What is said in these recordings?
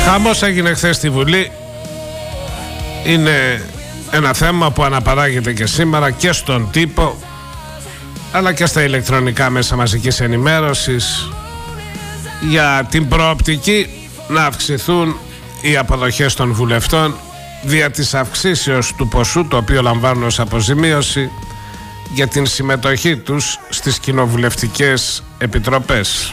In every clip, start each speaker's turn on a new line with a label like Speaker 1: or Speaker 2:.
Speaker 1: Χαμός έγινε χθες στη Βουλή. Είναι ένα θέμα που αναπαράγεται και σήμερα και στον τύπο αλλά και στα ηλεκτρονικά μέσα μαζικής ενημέρωσης για την προοπτική να αυξηθούν οι αποδοχές των βουλευτών δια της αυξήσεως του ποσού το οποίο λαμβάνουν ως αποζημίωση για την συμμετοχή τους στις κοινοβουλευτικές επιτροπές.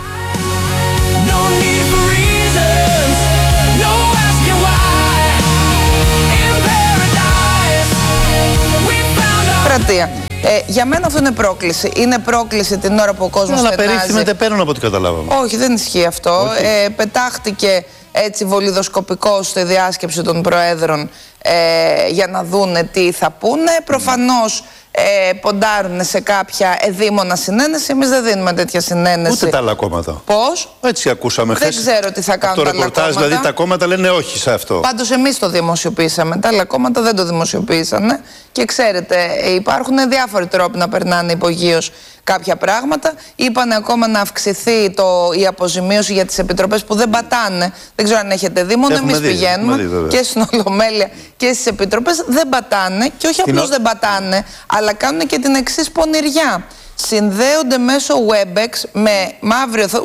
Speaker 2: Για μένα αυτό είναι πρόκληση. Είναι πρόκληση την ώρα που ο κόσμος
Speaker 3: αλλά
Speaker 2: στενάζει.
Speaker 3: περίφθη μετεπέραν από ό,τι καταλάβαμε.
Speaker 2: Όχι, δεν ισχύει αυτό. Πετάχτηκε έτσι βολιδοσκοπικό στη διάσκεψη των προέδρων για να δούνε τι θα πούνε. Προφανώς ποντάρουν σε κάποια εδήμονα συνένεση. Εμείς δεν δίνουμε τέτοια συνένεση.
Speaker 3: Ούτε τα άλλα κόμματα.
Speaker 2: Πώς?
Speaker 3: Έτσι ακούσαμε χθες.
Speaker 2: Δεν ξέρω τι θα κάνουν
Speaker 3: το
Speaker 2: τα άλλα
Speaker 3: ρεπορτάζ,
Speaker 2: κόμματα.
Speaker 3: δηλαδή τα κόμματα λένε όχι σε αυτό.
Speaker 2: Πάντως εμείς το δημοσιοποιήσαμε. Τα άλλα κόμματα δεν το δημοσιοποίησανε. Και ξέρετε, υπάρχουν διάφοροι τρόποι να περνάνε υπογείως κάποια πράγματα. Είπανε ακόμα να αυξηθεί η αποζημίωση για τις επιτροπές που δεν πατάνε. Δεν ξέρω αν έχετε δει, μόνο εμείς πηγαίνουμε και στην Ολομέλεια και στις επιτροπές. Δεν πατάνε και όχι απλώς δεν πατάνε, αλλά κάνουν και την εξής πονηριά. Συνδέονται μέσω Webex με μαύρη οθόνη.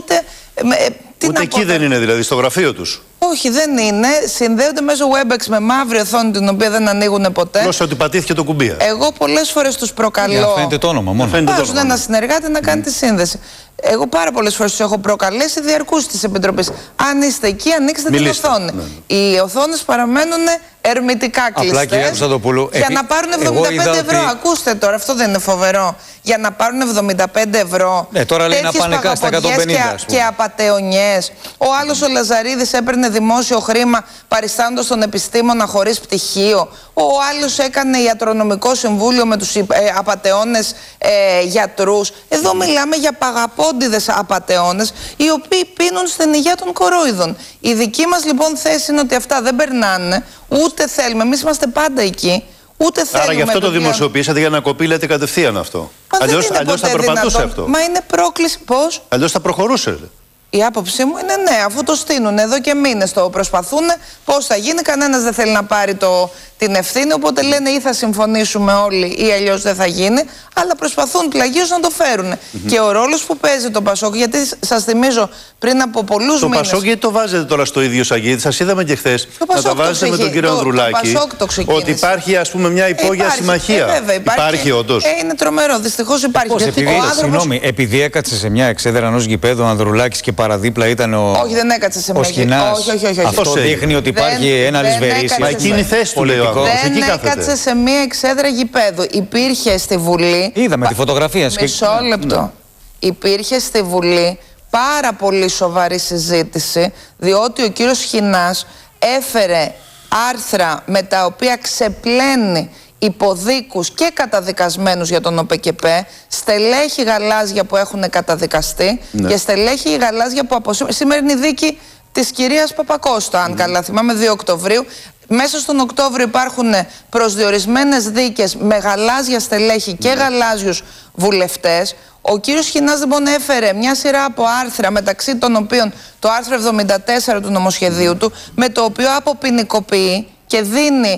Speaker 3: Ούτε εκεί δεν είναι δηλαδή, στο γραφείο τους.
Speaker 2: Όχι, δεν είναι. Συνδέονται μέσω Webex με μαύρη οθόνη την οποία δεν ανοίγουν ποτέ.
Speaker 3: Plus ότι πατήθηκε το κουμπί.
Speaker 2: Εγώ πολλές φορές τους προκαλώ.
Speaker 4: Φαίνεται το όνομα μόνο.
Speaker 2: Βάζουν ένα συνεργάτη να κάνει τη σύνδεση. Εγώ πάρα πολλές φορές τους έχω προκαλέσει διαρκούς της Επιτροπής. Αν είστε εκεί, ανοίξτε την οθόνη. Οι οθόνες παραμένουν ερμητικά κλειστές. Για να πάρουν 75 ευρώ. Ακούστε τώρα, αυτό δεν είναι φοβερό. Για να πάρουν 75 ευρώ.
Speaker 4: Τώρα λέει να πάνε στα 150.
Speaker 2: Και απατεωνιές. Ο άλλος ο Λαζαρίδης έπαιρνε δημόσιο χρήμα παριστάνοντας τον επιστήμονα χωρίς πτυχίο. Ο άλλος έκανε ιατρονομικό συμβούλιο με τους απατεώνες γιατρούς. Εδώ μιλάμε για παγαπώντιδες απατεώνες οι οποίοι πίνουν στην υγεία των κορόιδων. Η δική μας λοιπόν θέση είναι ότι αυτά δεν περνάνε, ούτε θέλουμε. Εμείς είμαστε πάντα εκεί. Ούτε θέλουμε.
Speaker 3: Άρα γι' αυτό το δημοσιοποιήσατε για να κοπεί, λέτε κατευθείαν αυτό. Αλλιώς θα περπατούσε αυτό.
Speaker 2: Μα είναι πρόκληση. Πώς?
Speaker 3: Αλλιώς θα προχωρούσε.
Speaker 2: Η άποψή μου είναι ναι, αφού το στείνουν εδώ και μήνες το προσπαθούν, πώς θα γίνει, κανένας δεν θέλει να πάρει την ευθύνη, οπότε λένε ή θα συμφωνήσουμε όλοι ή αλλιώς δεν θα γίνει, αλλά προσπαθούν πλαγίως να το φέρουν. Και ο ρόλος που παίζει το Πασόκ, γιατί σας θυμίζω πριν από πολλούς μήνες...
Speaker 3: Το Πασόκ γιατί το βάζετε τώρα στο ίδιο σαγίδι, σας είδαμε και χθες να τα βάζετε με τον κύριο Ανδρουλάκη, ότι υπάρχει ας πούμε μια υπόγεια συμμαχία.
Speaker 2: Βέβαια,
Speaker 3: υπάρχει όντως.
Speaker 2: Είναι τρομερό, δυστυχώς υπάρχει.
Speaker 4: Συγγνώμη, επειδή έκατσε σε μια εξέδρα ενός γηπέδου ο Ανδρουλάκης και παραδίπλα ήταν
Speaker 2: όχι, δεν έκατσε σε μια
Speaker 4: εξέδρα.
Speaker 2: Όχι.
Speaker 4: Αυτό δείχνει ότι υπάρχει ένα λησβερίσι.
Speaker 3: Μα εκείνη η θέση του λέει ο άνθρωπος.
Speaker 2: Δεν έκατσε σε μια εξέδρα γηπέδου. Υπήρχε στη Βουλή.
Speaker 4: Είδαμε τη φωτογραφία.
Speaker 2: Μισό λεπτό. Υπήρχε στη Βουλή πάρα πολύ σοβαρή συζήτηση, διότι ο κύριος Χινάς έφερε άρθρα με τα οποία ξεπλένει υποδίκους και καταδικασμένους για τον ΟΠΕΚΕΠΕ, στελέχη γαλάζια που έχουν καταδικαστεί και στελέχη γαλάζια που σήμερα είναι η δίκη της κυρίας Παπακώστα, αν καλά θυμάμαι, 2 Οκτωβρίου. Μέσα στον Οκτώβριο υπάρχουν προσδιορισμένες δίκες με γαλάζια στελέχη και γαλάζιους βουλευτές. Ο κύριος Χινάς λοιπόν έφερε μια σειρά από άρθρα, μεταξύ των οποίων το άρθρο 74 του νομοσχεδίου του, με το οποίο αποποινικοποιεί και δίνει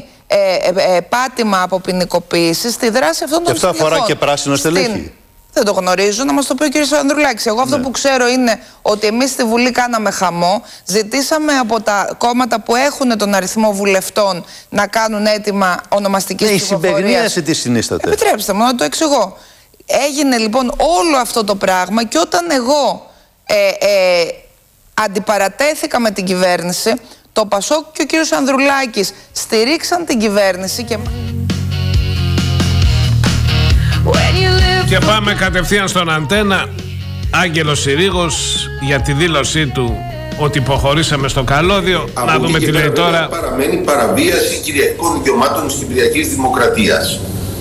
Speaker 2: πάτημα αποποινικοποίηση στη δράση αυτών των στελεχών.
Speaker 3: Και αυτό αφορά και πράσινο στελέχη.
Speaker 2: Δεν το γνωρίζω, να μας το πει ο κ. Ανδρουλάκης. Εγώ αυτό που ξέρω είναι ότι εμείς στη Βουλή κάναμε χαμό. Ζητήσαμε από τα κόμματα που έχουν τον αριθμό βουλευτών να κάνουν αίτημα ονομαστικής ψηφοφορίας.
Speaker 3: Η συμπεγνίαση τι συνίσταται?
Speaker 2: Επιτρέψτε μου να το εξηγώ. Έγινε λοιπόν όλο αυτό το πράγμα και όταν εγώ αντιπαρατέθηκα με την κυβέρνηση, το Πασόκ και ο κύριος Ανδρουλάκης στηρίξαν την κυβέρνηση
Speaker 1: Και πάμε κατευθείαν στον Αντένα. Άγγελος Συρίγος για τη δήλωσή του ότι υποχωρήσαμε στο καλώδιο. Να δούμε τι λέει τώρα.
Speaker 5: Παραμένει παραβίαση κυριαρχικών δικαιωμάτων της Κυπριακής Δημοκρατίας.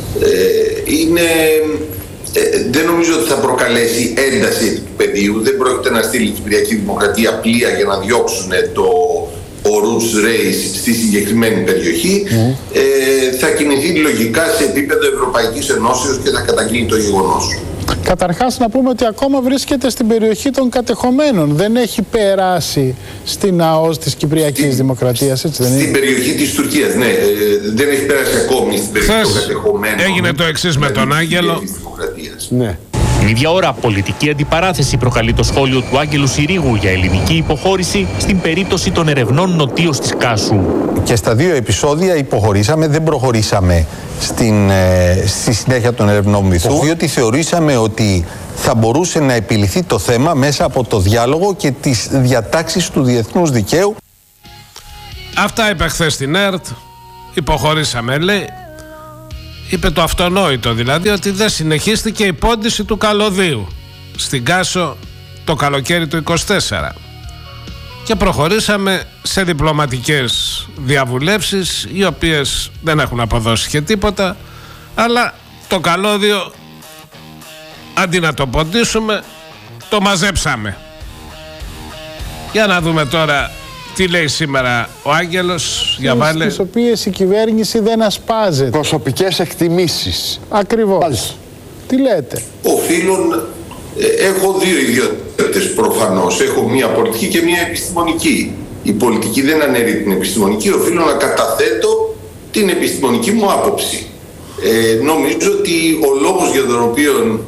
Speaker 5: Δεν νομίζω ότι θα προκαλέσει ένταση του πεδίου. Δεν πρόκειται να στείλει η Κυπριακή Δημοκρατία πλοία για να διώξουν το Ορούς Ρέις στη συγκεκριμένη περιοχή. Θα κινηθεί λογικά σε επίπεδο Ευρωπαϊκής Ενώσεως και θα καταγγείλει το γεγονός.
Speaker 6: Καταρχάς να πούμε ότι ακόμα βρίσκεται στην περιοχή των κατεχομένων. Δεν έχει περάσει στην ΑΟΣ της Κυπριακής Δημοκρατίας, έτσι δεν είναι?
Speaker 5: Στην περιοχή της Τουρκίας, ναι. Δεν έχει περάσει ακόμη στην περιοχή των κατεχομένων.
Speaker 1: Έγινε το εξής με τον Άγγελο.
Speaker 6: Ναι.
Speaker 7: Την ίδια ώρα, πολιτική αντιπαράθεση προκαλεί το σχόλιο του Άγγελου Συρίγου για ελληνική υποχώρηση στην περίπτωση των ερευνών νοτίως της Κάσου.
Speaker 8: Και στα δύο επεισόδια υποχωρήσαμε, δεν προχωρήσαμε στη συνέχεια των ερευνών βυθού, διότι θεωρήσαμε ότι θα μπορούσε να επιληθεί το θέμα μέσα από το διάλογο και τις διατάξεις του διεθνούς δικαίου.
Speaker 1: Αυτά είπε χθες στην ΕΡΤ. Υποχωρήσαμε, λέει. Είπε το αυτονόητο, δηλαδή, ότι δεν συνεχίστηκε η πόντιση του καλωδίου στην Κάσο το καλοκαίρι του 24. Και προχωρήσαμε σε διπλωματικές διαβουλεύσεις, οι οποίες δεν έχουν αποδώσει και τίποτα, αλλά το καλώδιο, αντί να το ποντίσουμε, το μαζέψαμε. Για να δούμε τώρα τι λέει σήμερα ο Άγγελος, για βάλε.
Speaker 6: Στις οποίες η κυβέρνηση δεν ασπάζεται.
Speaker 9: Προσωπικές εκτιμήσεις.
Speaker 6: Ακριβώς.
Speaker 9: Πάλιστα.
Speaker 6: Τι λέτε?
Speaker 5: Οφείλουν, έχω δύο ιδιότητες προφανώς. Έχω μία πολιτική και μία επιστημονική. Η πολιτική δεν αναιρεί την επιστημονική. Οφείλω να καταθέτω την επιστημονική μου άποψη. Νομίζω ότι ο λόγος για τον οποίο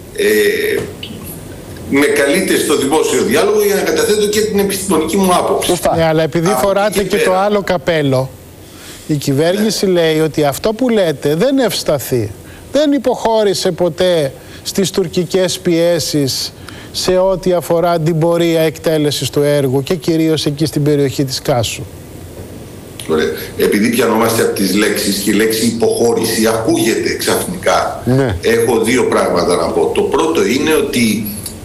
Speaker 5: με καλείτε στο δημόσιο διάλογο για να καταθέτω και την επιστημονική μου άποψη.
Speaker 6: Ναι, αλλά επειδή φοράτε και το άλλο καπέλο, η κυβέρνηση λέει ότι αυτό που λέτε δεν ευσταθεί. Δεν υποχώρησε ποτέ στις τουρκικές πιέσεις σε ό,τι αφορά την πορεία εκτέλεσης του έργου και κυρίως εκεί στην περιοχή της Κάσου.
Speaker 5: Ωραία. Επειδή πιανόμαστε από τις λέξεις και η λέξη υποχώρηση ακούγεται ξαφνικά, έχω δύο πράγματα να πω. Το πρώτο είναι ότι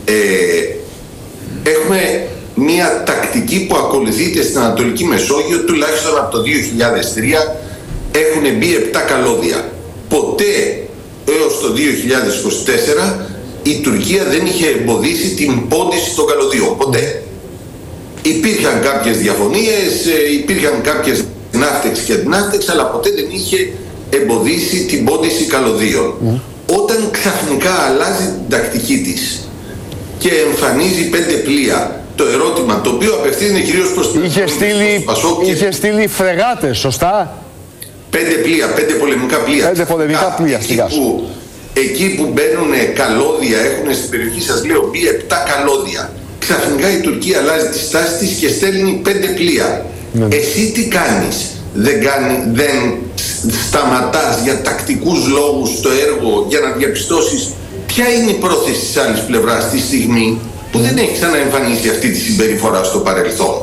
Speaker 5: έχουμε μία τακτική που ακολουθείται στην Ανατολική Μεσόγειο, τουλάχιστον από το 2003 έχουν μπει 7 καλώδια. Ποτέ έως το 2024 η Τουρκία δεν είχε εμποδίσει την πόντιση των καλωδίων. Ποτέ. Υπήρχαν κάποιες διαφωνίες, υπήρχαν κάποιες ναύτεξ και ναύτεξ, αλλά ποτέ δεν είχε εμποδίσει την πόντιση καλωδίων. Όταν ξαφνικά αλλάζει την τακτική της και εμφανίζει 5 πλοία, το ερώτημα το οποίο απευθύνεται κυρίως προς την
Speaker 9: είχε στείλει φρεγάτες, σωστά?
Speaker 5: 5 πλοία, 5 πολεμικά πλοία.
Speaker 9: 5 πολεμικά πλοία στην Κάσο.
Speaker 5: Εκεί που μπαίνουν καλώδια, έχουν στην περιοχή σας λέω μπει 7 καλώδια. Ξαφνικά η Τουρκία αλλάζει τη στάση της και στέλνει 5 πλοία. Εσύ τι κάνεις? Δεν σταματάς για τακτικούς λόγους το έργο για να διαπιστώσεις ποια είναι η πρόθεση της άλλης πλευράς τη στιγμή που δεν έχει ξαναεμφανίσει αυτή τη συμπεριφορά στο παρελθόν.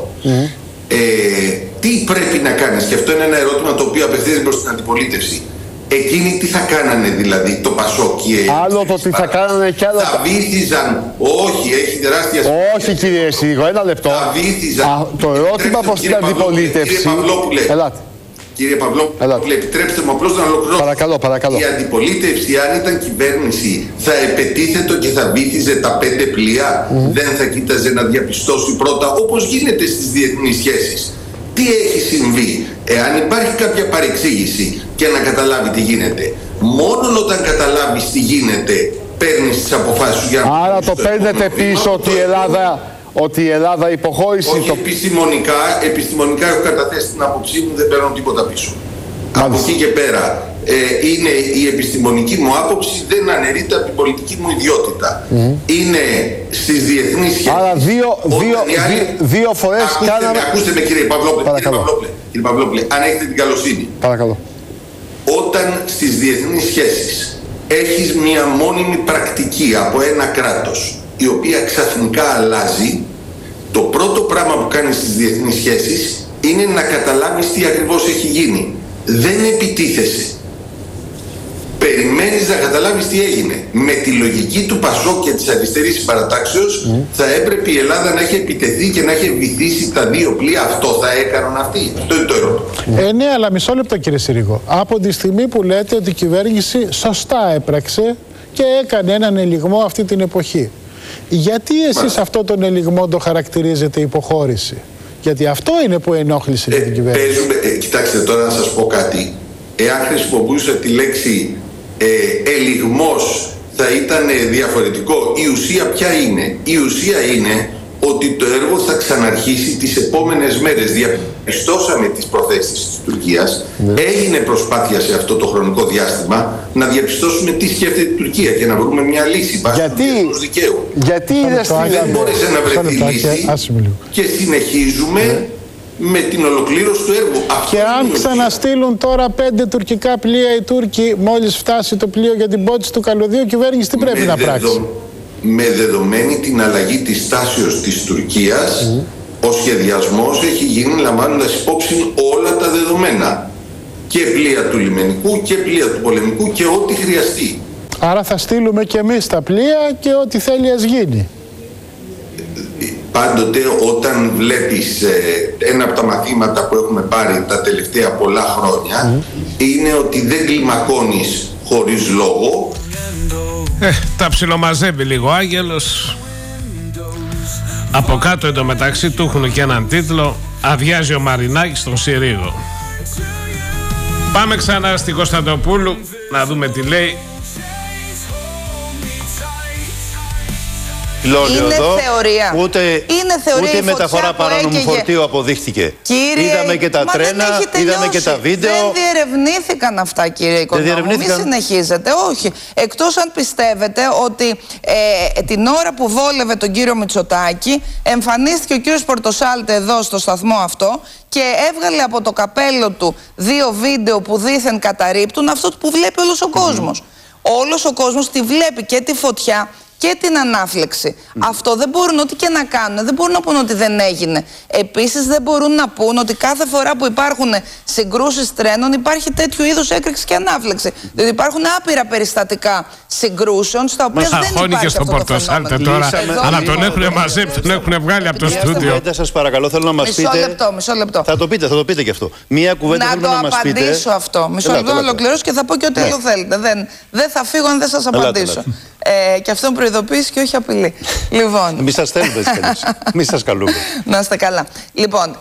Speaker 5: Τι πρέπει να κάνεις? Και αυτό είναι ένα ερώτημα το οποίο απευθύνεται προς την αντιπολίτευση. Εκείνοι τι θα κάνανε δηλαδή, το Πασόκ και
Speaker 9: άλλο το τι θα κάνανε και άλλο.
Speaker 5: Θα βύθιζαν, όχι, έχει τεράστια σημασία.
Speaker 9: Όχι κύριε Συρίγο, ένα λεπτό.
Speaker 5: Θα βύθιζαν.
Speaker 9: Το ερώτημα προς την αντιπολίτευση.
Speaker 5: Κύριε Παυλόπουλε, επιτρέψτε μου απλώς να ολοκληρώσω.
Speaker 9: Παρακαλώ.
Speaker 5: Η αντιπολίτευση, αν ήταν κυβέρνηση, θα επετίθετο και θα βύθιζε τα 5 πλοία. Δεν θα κοίταζε να διαπιστώσει πρώτα, όπως γίνεται στις διεθνείς σχέσεις, τι έχει συμβεί. Εάν υπάρχει κάποια παρεξήγηση και να καταλάβει τι γίνεται, μόνο όταν καταλάβεις τι γίνεται παίρνεις τις αποφάσεις για να...
Speaker 9: Άρα το παίρνετε πίσω ότι η Ελλάδα υποχώρησε.
Speaker 5: Όχι, επιστημονικά έχω καταθέσει την άποψή μου, δεν παίρνω τίποτα πίσω. Από εκεί και πέρα είναι η επιστημονική μου άποψη, δεν αναιρείται από την πολιτική μου ιδιότητα. Είναι στις διεθνείς σχέσεις.
Speaker 9: Άρα δύο φορές κάναμε...
Speaker 5: Ακούστε με κύριε Παυλόπουλε, αν έχετε την καλοσύνη.
Speaker 9: Παρακαλώ.
Speaker 5: Όταν στις διεθνείς σχέσεις έχεις μια μόνιμη πρακτική από ένα κράτος, η οποία ξαφνικά αλλάζει, το πρώτο πράγμα που κάνεις στις διεθνείς σχέσεις είναι να καταλάβεις τι ακριβώς έχει γίνει. Δεν επιτίθεσαι. Περιμένεις να καταλάβεις τι έγινε. Με τη λογική του Πασόκ και της αριστερής συμπαρατάξεως θα έπρεπε η Ελλάδα να έχει επιτεθεί και να έχει βυθίσει τα 2 πλοία. Αυτό θα έκαναν αυτοί? Αυτό είναι το ερώτημα.
Speaker 6: Ναι, αλλά μισό λεπτό κύριε Συρίγο. Από τη στιγμή που λέτε ότι η κυβέρνηση σωστά έπραξε και έκανε έναν ελιγμό αυτή την εποχή, γιατί εσείς αυτό τον ελιγμό το χαρακτηρίζετε υποχώρηση? Γιατί αυτό είναι που ενόχλησε την κυβέρνηση.
Speaker 5: Κοιτάξτε τώρα να σας πω κάτι. Εάν χρησιμοποιούσα τη λέξη ελιγμός θα ήταν διαφορετικό. Η ουσία ποια είναι? Η ουσία είναι ότι το έργο θα ξαναρχίσει τις επόμενες μέρες. Διαπιστώσαμε τις προθέσεις της Τουρκίας. Έγινε προσπάθεια σε αυτό το χρονικό διάστημα να διαπιστώσουμε τι σκέφτεται η Τουρκία και να βρούμε μια λύση βάσει του διεθνούς δικαίου.
Speaker 9: Γιατί
Speaker 5: δεν μπόρεσε να βρεθεί λύση και συνεχίζουμε με την ολοκλήρωση του έργου.
Speaker 6: Και αν ξαναστείλουν τώρα 5 τουρκικά πλοία οι Τούρκοι, μόλις φτάσει το πλοίο για την πότιση του καλωδίου, η κυβέρνηση τι πρέπει να πράξει?
Speaker 5: Με δεδομένη την αλλαγή της τάσεως της Τουρκίας, ο σχεδιασμός έχει γίνει λαμβάνοντας υπόψη όλα τα δεδομένα. Και πλοία του λιμενικού και πλοία του πολεμικού και ό,τι χρειαστεί.
Speaker 6: Άρα θα στείλουμε και εμείς τα πλοία και ό,τι θέλει ας γίνει.
Speaker 5: Πάντοτε όταν βλέπεις ένα από τα μαθήματα που έχουμε πάρει τα τελευταία πολλά χρόνια είναι ότι δεν κλιμακώνεις χωρίς λόγο.
Speaker 1: Τα ψιλομαζεύει λίγο ο Άγγελος. Από κάτω εντωμεταξύ του έχουν και έναν τίτλο «Αδειάζει ο Μαρινάκης στον Συρίγο». Πάμε ξανά στην Κωνσταντοπούλου να δούμε τι λέει.
Speaker 2: Είναι θεωρία.
Speaker 3: Ούτε η μεταφορά παράνομου φορτίου αποδείχτηκε.
Speaker 2: Κύριε,
Speaker 3: είδαμε και τα τρένα, είδαμε και τα βίντεο.
Speaker 2: Δεν διερευνήθηκαν αυτά, κύριε Οικονόμου. Μην συνεχίζετε. Όχι. Εκτός αν πιστεύετε ότι την ώρα που βόλευε τον κύριο Μητσοτάκη, εμφανίστηκε ο κύριος Πορτοσάλτε εδώ στο σταθμό αυτό και έβγαλε από το καπέλο του 2 βίντεο που δήθεν καταρρίπτουν αυτό που βλέπει όλος ο κόσμος. Όλος ο κόσμος τη βλέπει, και τη φωτιά και την ανάφλεξη. Αυτό δεν μπορούν ό,τι και να κάνουν. Δεν μπορούν να πούν ότι δεν έγινε. Επίσης δεν μπορούν να πούν ότι κάθε φορά που υπάρχουν συγκρούσεις τρένων υπάρχει τέτοιου είδους έκρηξη και ανάφλεξη. Διότι υπάρχουν άπειρα περιστατικά συγκρούσεων στα οποία δεν υπάρχει αυτό το φαινόμενο.
Speaker 1: Τώρα, αλλά τον έχουν μαζέψει, τον έχουν βγάλει από το στούντιο.
Speaker 3: Σας παρακαλώ, θέλω να μας πείτε.
Speaker 2: Μισό λεπτό.
Speaker 3: Θα το πείτε και αυτό. Μία κουβέντα θέλω να μας πείτε.
Speaker 2: Να το απαντήσω αυτό. Μισό λεπτό να ολοκληρώσω και θα πω και ό,τι άλλο θέλετε. Δεν θα φύγω αν δεν σας απαντήσω. Και αυτό είναι προειδοποίηση και όχι απειλή. Λοιπόν.
Speaker 3: Μη σας θέλουμε έτσι κι αλλιώς. Μη σας καλούμε.
Speaker 2: Να είστε καλά. Λοιπόν,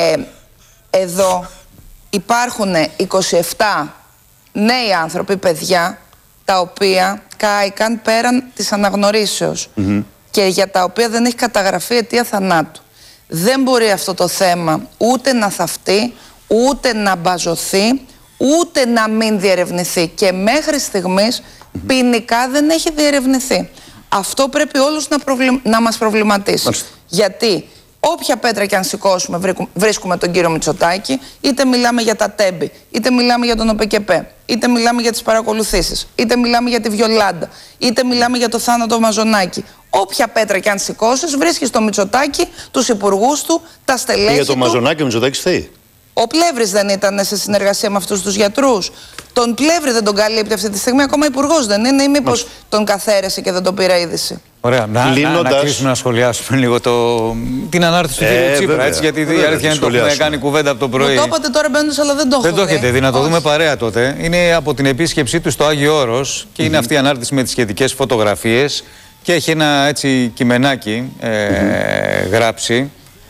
Speaker 2: εδώ υπάρχουν 27 νέοι άνθρωποι, παιδιά, τα οποία κάηκαν πέραν της αναγνωρίσεως και για τα οποία δεν έχει καταγραφεί αιτία θανάτου. Δεν μπορεί αυτό το θέμα ούτε να θαυτεί, ούτε να μπαζωθεί, ούτε να μην διερευνηθεί. Και μέχρι στιγμής ποινικά δεν έχει διερευνηθεί. Αυτό πρέπει όλους να μας προβληματίσει. Γιατί όποια πέτρα και αν σηκώσουμε βρίσκουμε τον κύριο Μητσοτάκη, είτε μιλάμε για τα τέμπη, είτε μιλάμε για τον ΟΠΕΚΕΠΕ, είτε μιλάμε για τις παρακολουθήσεις, είτε μιλάμε για τη Βιολάντα, είτε μιλάμε για το θάνατο Μαζονάκη. Όποια πέτρα και αν σηκώσεις βρίσκεις το Μητσοτάκη, τους υπουργούς του, τα στελέχη του.
Speaker 3: Για το Μαζονάκη ο Μητσοτάκης θέλει.
Speaker 2: Ο Πλεύρης δεν ήταν σε συνεργασία με αυτούς τους γιατρούς? Τον Πλεύρη δεν τον καλύπτει αυτή τη στιγμή ακόμα υπουργός δεν είναι? Ή μήπως τον καθαίρεσε και δεν τον πήρα είδηση?
Speaker 4: Ωραία, να κλείσουμε να σχολιάσουμε λίγο την ανάρτηση του κ. Τσίπρα, έτσι, γιατί η αλήθεια είναι το έχουμε κάνει κουβέντα από το πρωί.
Speaker 2: Μου το είπατε τώρα μπαίνοντας, αλλά δεν το έχω δει.
Speaker 4: Δεν το έχετε δει, να το δούμε παρέα τότε. Είναι από την επίσκεψή του στο Άγιο Όρος και είναι αυτή η ανάρτηση με τις σχετικές φωτογραφίες και έχει ένα έτσι κειμενάκι γράψει.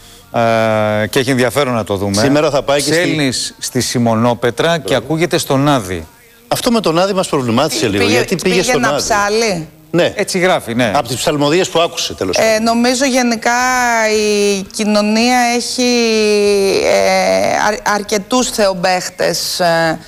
Speaker 4: Και έχει ενδιαφέρον να το δούμε.
Speaker 3: Σήμερα θα πάει και
Speaker 4: Ψέλνεις στη Σιμονόπετρα και ακούγεται στον Άδη.
Speaker 3: Αυτό με τον Άδη μας προβλημάτισε λίγο. Γιατί πήγε στον Άδη?
Speaker 2: Ψάλι.
Speaker 3: Ναι.
Speaker 4: Έτσι γράφει, ναι.
Speaker 3: Από τις ψαλμοδίες που άκουσε, τέλος πάντων.
Speaker 2: Νομίζω γενικά η κοινωνία έχει αρκετούς θεομπαίχτες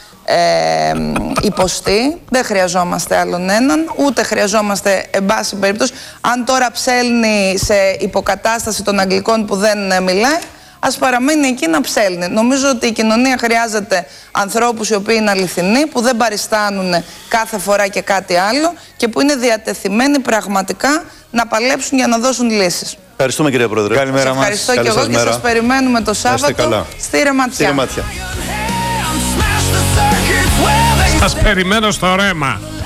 Speaker 2: υποστεί. Δεν χρειαζόμαστε άλλον έναν, ούτε χρειαζόμαστε εν πάση περίπτωση. Αν τώρα ψέλνει σε υποκατάσταση των Αγγλικών που δεν μιλάει, ας παραμείνει εκεί να ψέλνει. Νομίζω ότι η κοινωνία χρειάζεται ανθρώπους οι οποίοι είναι αληθινοί, που δεν παριστάνουν κάθε φορά και κάτι άλλο και που είναι διατεθειμένοι πραγματικά να παλέψουν για να δώσουν λύσεις.
Speaker 3: Ευχαριστούμε, κύριε Πρόεδρε.
Speaker 4: Καλημέρα μας.
Speaker 2: Ευχαριστώ και εγώ και σας περιμένουμε το Σάββατο στη Ρεματιά.
Speaker 1: Σας περιμένω στο Ρέμα.